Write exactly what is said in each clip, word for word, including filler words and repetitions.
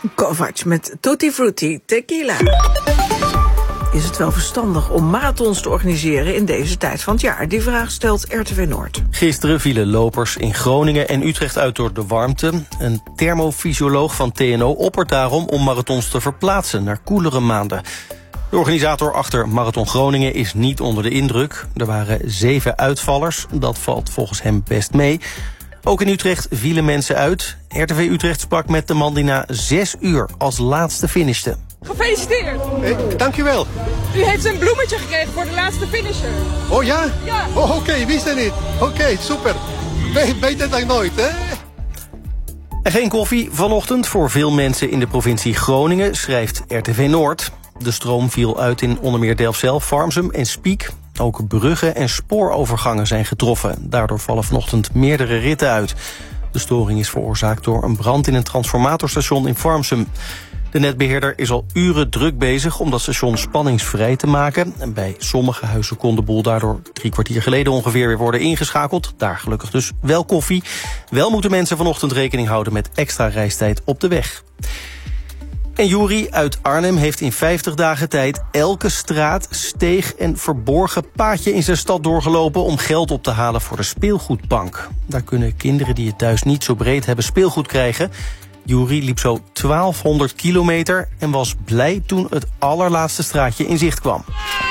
Kovac met Tutti Frutti Tequila. Is het wel verstandig om marathons te organiseren in deze tijd van het jaar? Die vraag stelt R T V Noord. Gisteren vielen lopers in Groningen en Utrecht uit door de warmte. Een thermofysioloog van T N O oppert daarom om marathons te verplaatsen naar koelere maanden. De organisator achter Marathon Groningen is niet onder de indruk. Er waren zeven uitvallers, dat valt volgens hem best mee. Ook in Utrecht vielen mensen uit. R T V Utrecht sprak met de man die na zes uur als laatste finishte. Gefeliciteerd! Hey, dankjewel. U heeft een bloemetje gekregen voor de laatste finisher. Oh ja? Ja. Oh, oké, okay, wist het niet. Oké, okay, super. Be- beter dan nooit, hè? En geen koffie vanochtend voor veel mensen in de provincie Groningen, schrijft R T V Noord. De stroom viel uit in onder meer Delfzijl, Farmsum en Spiek. Ook bruggen en spoorovergangen zijn getroffen. Daardoor vallen vanochtend meerdere ritten uit. De storing is veroorzaakt door een brand in een transformatorstation in Farmsum. De netbeheerder is al uren druk bezig om dat station spanningsvrij te maken. En bij sommige huizen kon de boel daardoor drie kwartier geleden ongeveer weer worden ingeschakeld. Daar gelukkig dus wel koffie. Wel moeten mensen vanochtend rekening houden met extra reistijd op de weg. En Juri uit Arnhem heeft in vijftig dagen tijd elke straat, steeg en verborgen paadje in zijn stad doorgelopen om geld op te halen voor de speelgoedbank. Daar kunnen kinderen die het thuis niet zo breed hebben speelgoed krijgen. Juri liep zo twaalfhonderd kilometer en was blij toen het allerlaatste straatje in zicht kwam.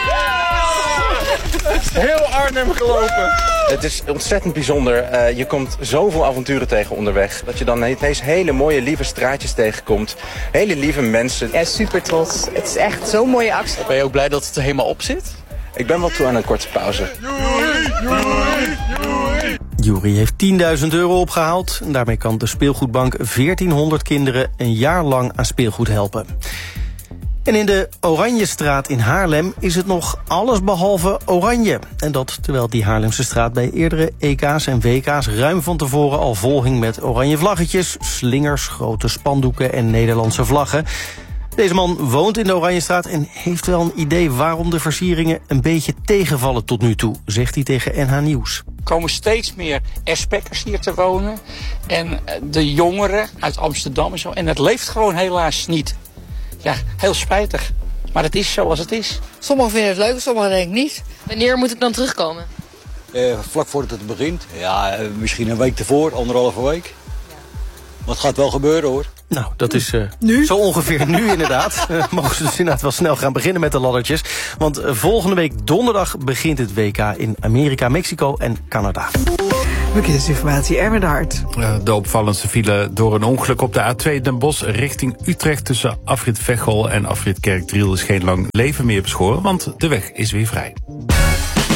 Heel Arnhem gelopen. Het is ontzettend bijzonder. Uh, je komt zoveel avonturen tegen onderweg. Dat je dan ineens hele mooie, lieve straatjes tegenkomt. Hele lieve mensen. Ja, super trots. Het is echt zo'n mooie actie. Ben je ook blij dat het er helemaal op zit? Ik ben wel toe aan een korte pauze. Juri heeft tienduizend euro opgehaald. En daarmee kan de speelgoedbank veertienhonderd kinderen een jaar lang aan speelgoed helpen. En in de Oranjestraat in Haarlem is het nog allesbehalve oranje. En dat terwijl die Haarlemse straat bij eerdere E K's en W K's ruim van tevoren al vol hing met oranje vlaggetjes, slingers, grote spandoeken en Nederlandse vlaggen. Deze man woont in de Oranjestraat en heeft wel een idee waarom de versieringen een beetje tegenvallen tot nu toe, zegt hij tegen N H Nieuws. Er komen steeds meer expekkers hier te wonen en de jongeren uit Amsterdam en zo. En het leeft gewoon helaas niet. Ja, heel spijtig. Maar het is zoals het is. Sommigen vinden het leuk, sommigen denk ik niet. Wanneer moet het dan terugkomen? Uh, vlak voordat het begint. Ja, uh, misschien een week ervoor, anderhalve week. Ja. Maar het gaat wel gebeuren, hoor. Nou, dat is uh, nu? Zo ongeveer nu inderdaad. Uh, mogen ze dus inderdaad wel snel gaan beginnen met de laddertjes. Want uh, volgende week donderdag begint het W K in Amerika, Mexico en Canada. Verkeersinformatie, Erwin Hart. De opvallendste file door een ongeluk op de A twee Den Bosch richting Utrecht tussen afrit Veghel en afrit Kerkdriel is geen lang leven meer beschoren, want de weg is weer vrij.